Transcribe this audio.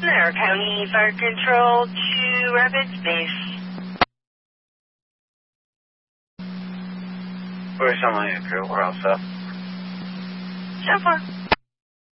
Air County Fire Control to Rapids Base. Where's some of your crew? We're all set. So far.